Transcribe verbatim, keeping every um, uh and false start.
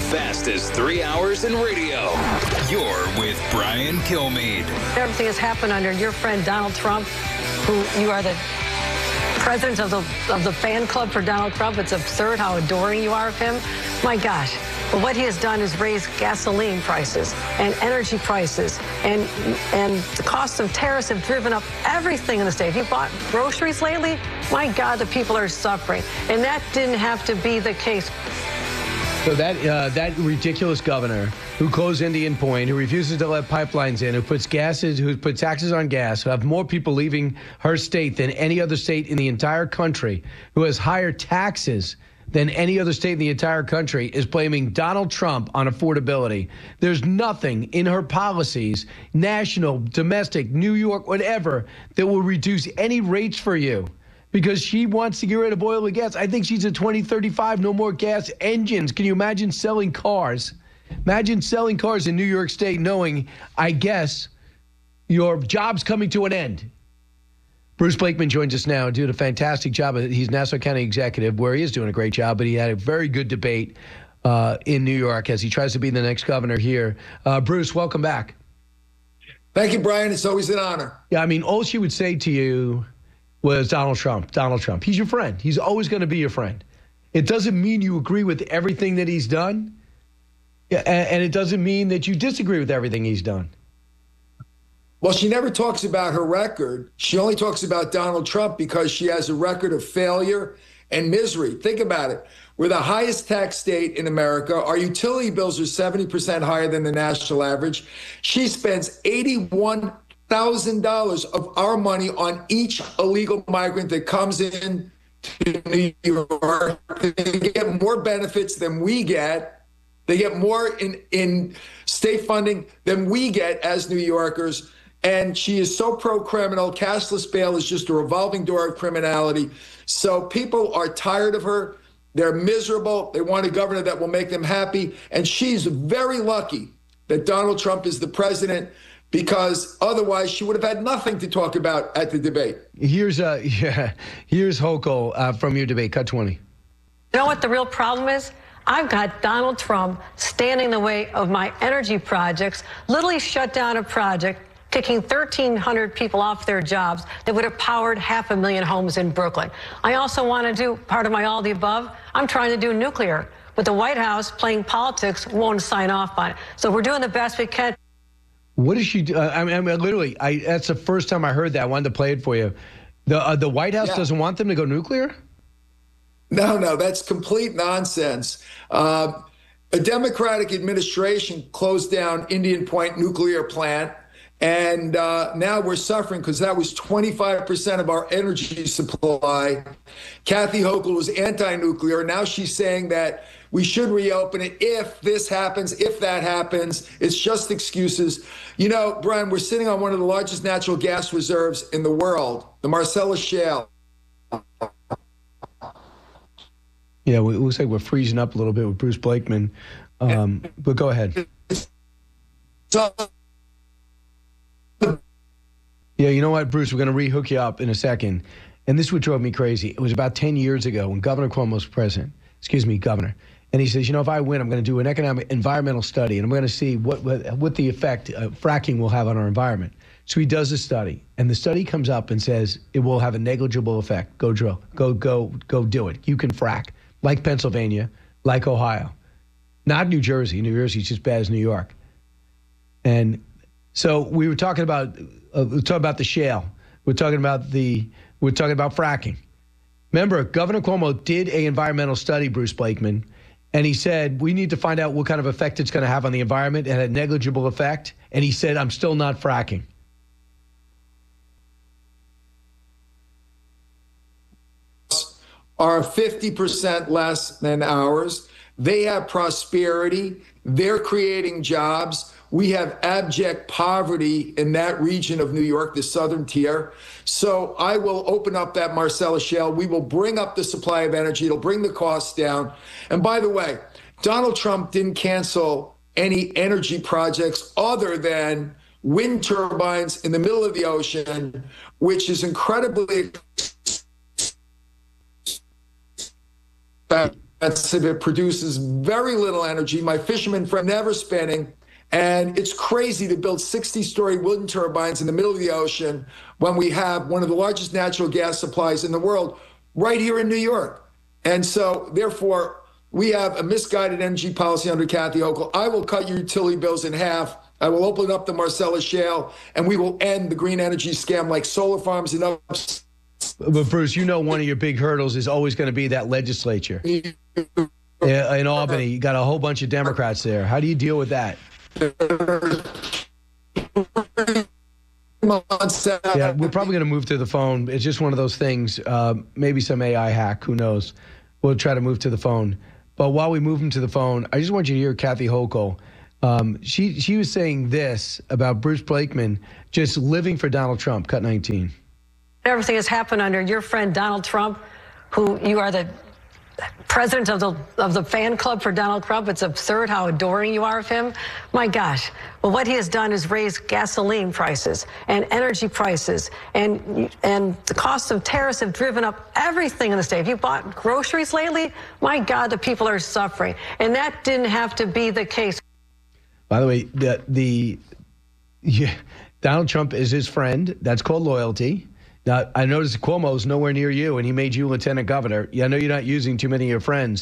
fastest three hours in radio. You're with Brian Kilmeade. Everything has happened under your friend Donald Trump, who you are the president of the of the fan club for Donald Trump. It's absurd how adoring you are of him. My gosh. But what he has done is raise gasoline prices and energy prices, and and the cost of tariffs have driven up everything in the state. Have you bought groceries lately? My God, the people are suffering. And that didn't have to be the case. So that uh, that ridiculous governor who closed Indian Point, who refuses to let pipelines in, who puts gases, who puts taxes on gas, who have more people leaving her state than any other state in the entire country, who has higher taxes than any other state in the entire country, is blaming Donald Trump on affordability. There's nothing in her policies, national, domestic, New York, whatever, that will reduce any rates for you, because she wants to get rid of oil and gas. I think she's at twenty thirty-five, no more gas engines. Can you imagine selling cars? Imagine selling cars in New York State knowing, I guess, your job's coming to an end. Bruce Blakeman joins us now, doing a fantastic job. He's Nassau County Executive, where he is doing a great job, but he had a very good debate uh, in New York as he tries to be the next governor here. Uh, Bruce, welcome back. Thank you, Brian. It's always an honor. Yeah, I mean, all she would say to you was Donald Trump, Donald Trump. He's your friend. He's always going to be your friend. It doesn't mean you agree with everything that he's done, and it doesn't mean that you disagree with everything he's done. Well, she never talks about her record. She only talks about Donald Trump because she has a record of failure and misery. Think about it. We're the highest tax state in America. Our utility bills are seventy percent higher than the national average. She spends eighty-one thousand dollars of our money on each illegal migrant that comes in to New York. They get more benefits than we get. They get more in, in state funding than we get as New Yorkers. And she is so pro-criminal. Cashless bail is just a revolving door of criminality. So people are tired of her. They're miserable. They want a governor that will make them happy. And she's very lucky that Donald Trump is the president, because otherwise she would have had nothing to talk about at the debate. Here's uh, yeah, here's Hochul uh, from your debate. Cut twenty. You know what the real problem is? I've got Donald Trump standing in the way of my energy projects, literally shut down a project, kicking thirteen hundred people off their jobs that would have powered half a million homes in Brooklyn. I also want to do part of my all the above. I'm trying to do nuclear, but the White House, playing politics, won't sign off on it. So we're doing the best we can. What does she do? I mean, I mean literally, I, that's the first time I heard that. I wanted to play it for you. The uh, the White House yeah. doesn't want them to go nuclear? No, no, that's complete nonsense. Uh, a Democratic administration closed down Indian Point nuclear plant. And uh, now we're suffering because that was twenty-five percent of our energy supply. Kathy Hochul was anti-nuclear. Now she's saying that we should reopen it if this happens, if that happens. It's just excuses. You know, Brian, we're sitting on one of the largest natural gas reserves in the world, the Marcellus Shale. Yeah, it looks like we're freezing up a little bit with Bruce Blakeman. Um, but go ahead. So, Yeah, you know what, Bruce? We're going to rehook you up in a second. And this is what drove me crazy. It was about ten years ago when Governor Cuomo was president. Excuse me, Governor. And he says, you know, if I win, I'm going to do an economic environmental study, and I'm going to see what what, what the effect uh, fracking will have on our environment. So he does a study, and the study comes up and says it will have a negligible effect. Go drill. Go, go, go do it. You can frack, like Pennsylvania, like Ohio. Not New Jersey. New Jersey's just bad as New York. And so we were talking about uh, we were talking about the shale. We're talking about the we're talking about fracking. Remember, Governor Cuomo did a environmental study, Bruce Blakeman, and he said we need to find out what kind of effect it's going to have on the environment. It had a negligible effect, and he said, "I'm still not fracking." Are fifty percent less than ours. They have prosperity. They're creating jobs. We have abject poverty in that region of New York, the southern tier. So I will open up that Marcellus Shale. We will bring up the supply of energy. It'll bring the costs down. And by the way, Donald Trump didn't cancel any energy projects other than wind turbines in the middle of the ocean, which is incredibly expensive. It produces very little energy. My fishermen friend never spinning. And it's crazy to build sixty-story wind turbines in the middle of the ocean when we have one of the largest natural gas supplies in the world right here in New York. And so, therefore, we have a misguided energy policy under Kathy Hochul. I will cut your utility bills in half. I will open up the Marcellus Shale, and we will end the green energy scam like solar farms and other. But, Bruce, you know one of your big hurdles is always going to be that legislature. In Albany, you got a whole bunch of Democrats there. How do you deal with that? Yeah, we're probably going to move to the phone. It's just one of those things. Uh, maybe some A I hack. Who knows? We'll try to move to the phone. But while we move him to the phone, I just want you to hear Kathy Hochul. Um, she she was saying this about Bruce Blakeman just living for Donald Trump. Cut nineteen. Everything has happened under your friend Donald Trump, who you are the president of the of the fan club for Donald Trump. It's absurd how adoring you are of him. My gosh. Well, what he has done is raise gasoline prices and energy prices, and and the cost of tariffs have driven up everything in the state. Have you bought groceries lately? My God, the people are suffering. And that didn't have to be the case. By the way, the the yeah, Donald Trump is his friend. That's called loyalty. Now, I noticed Cuomo's nowhere near you, and he made you lieutenant governor. Yeah, I know you're not using too many of your friends.